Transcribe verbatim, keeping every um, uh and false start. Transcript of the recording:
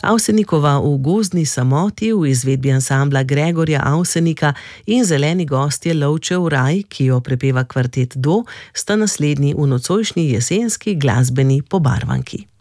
Avsenikova v Gozdni samoti v izvedbi ansambla Gregorja Avsenika in Zeleni gostje Lovčev raj, ki jo prepeva kvartet Do, sta naslednji v nocojšnji jesenski glasbeni pobarvanki.